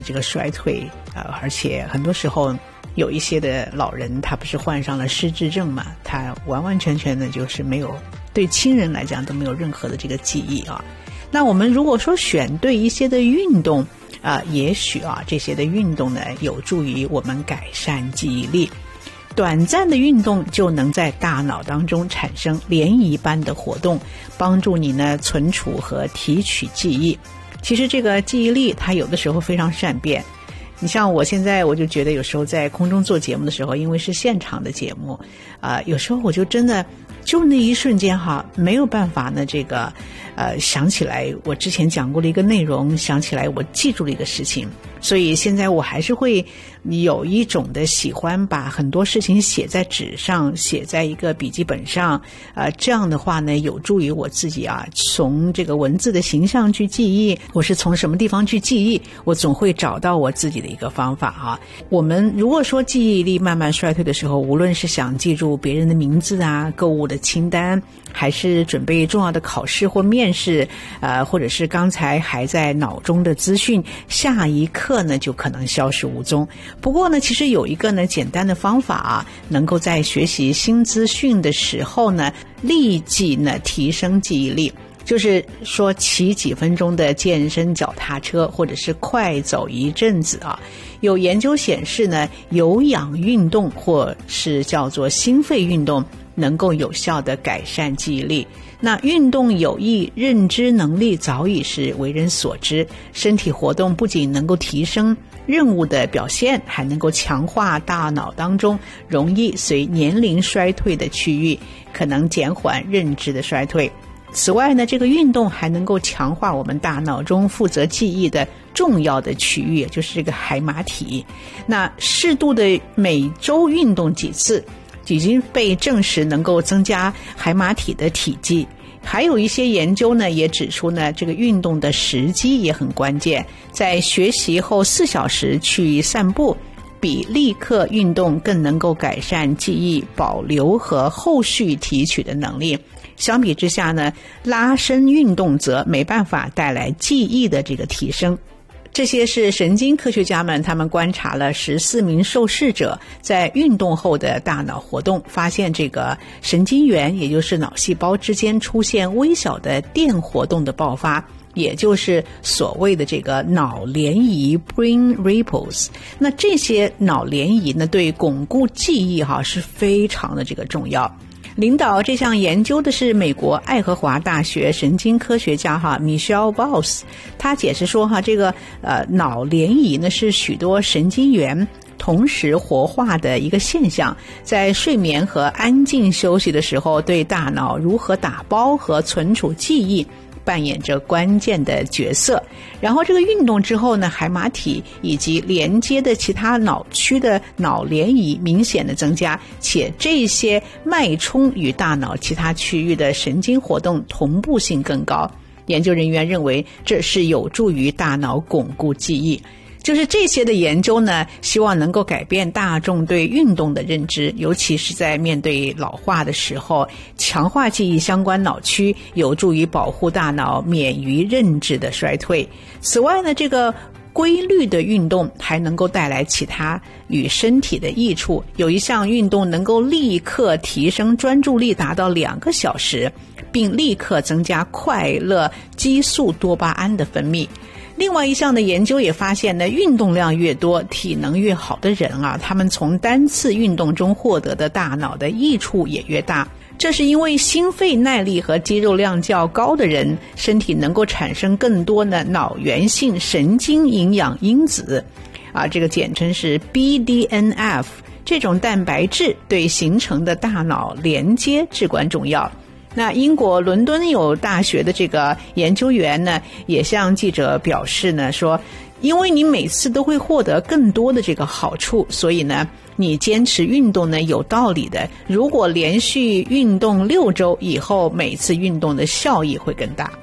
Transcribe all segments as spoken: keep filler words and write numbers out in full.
这个衰退啊、呃，而且很多时候有一些的老人他不是患上了失智症嘛，他完完全全的就是没有，对亲人来讲都没有任何的这个记忆啊。那我们如果说选对一些的运动啊、呃，也许啊这些的运动呢有助于我们改善记忆力。短暂的运动就能在大脑当中产生涟漪般的活动，帮助你呢存储和提取记忆。其实这个记忆力它有的时候非常善变，你像我现在我就觉得有时候在空中做节目的时候，因为是现场的节目啊、呃，有时候我就真的就那一瞬间哈没有办法呢这个呃想起来我之前讲过的一个内容，想起来我记住了一个事情，所以现在我还是会有一种的喜欢把很多事情写在纸上，写在一个笔记本上，呃，这样的话呢有助于我自己啊从这个文字的形象去记忆，我是从什么地方去记忆，我总会找到我自己的一个方法啊。我们如果说记忆力慢慢衰退的时候，无论是想记住别人的名字啊，购物的清单，还是准备重要的考试或面试，呃，或者是刚才还在脑中的资讯，下一刻呢就可能消失无踪。不过呢，其实有一个呢简单的方法啊，能够在学习新资讯的时候呢，立即呢提升记忆力。就是说骑几分钟的健身脚踏车，或者是快走一阵子啊。有研究显示呢，有氧运动或是叫做心肺运动能够有效地改善记忆力。那运动有益认知能力早已是为人所知，身体活动不仅能够提升任务的表现，还能够强化大脑当中容易随年龄衰退的区域，可能减缓认知的衰退。此外呢，这个运动还能够强化我们大脑中负责记忆的重要的区域，就是这个海马体。那适度的每周运动几次，已经被证实能够增加海马体的体积。还有一些研究呢也指出呢，这个运动的时机也很关键，在学习后四小时去散步，比立刻运动更能够改善记忆保留和后续提取的能力。相比之下呢，拉伸运动则没办法带来记忆的这个提升。这些是神经科学家们他们观察了十四名受试者在运动后的大脑活动，发现这个神经元也就是脑细胞之间出现微小的电活动的爆发，也就是所谓的这个脑涟漪 brain ripples。 那这些脑涟漪呢对巩固记忆哈是非常的这个重要。领导这项研究的是美国爱荷华大学神经科学家哈 Michelle Voss， 他解释说哈，这个呃脑涟漪呢是许多神经元同时活化的一个现象，在睡眠和安静休息的时候，对大脑如何打包和存储记忆扮演着关键的角色。然后这个运动之后呢，海马体以及连接的其他脑区的脑涟漪明显的增加，且这些脉冲与大脑其他区域的神经活动同步性更高。研究人员认为这是有助于大脑巩固记忆。就是这些的研究呢，希望能够改变大众对运动的认知，尤其是在面对老化的时候，强化记忆相关脑区，有助于保护大脑免于认知的衰退。此外呢，这个规律的运动还能够带来其他与身体的益处。有一项运动能够立刻提升专注力达到两个小时，并立刻增加快乐激素多巴胺的分泌。另外一项的研究也发现呢，运动量越多，体能越好的人啊，他们从单次运动中获得的大脑的益处也越大。这是因为心肺耐力和肌肉量较高的人，身体能够产生更多的脑源性神经营养因子啊，这个简称是 B D N F。 这种蛋白质对形成的大脑连接至关重要。那英国伦敦有大学的这个研究员呢，也向记者表示呢，说因为你每次都会获得更多的这个好处，所以呢你坚持运动呢有道理的。如果连续运动六周以后，每次运动的效益会更大。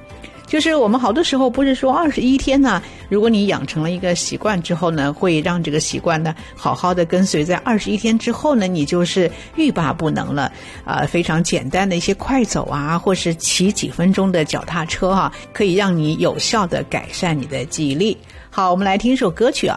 就是我们好多时候不是说二十一天呢，如果你养成了一个习惯之后呢，会让这个习惯呢好好的跟随，在二十一天之后呢，你就是欲罢不能了啊、呃！非常简单的一些快走啊，或是骑几分钟的脚踏车啊，可以让你有效的改善你的记忆力。好，我们来听一首歌曲啊。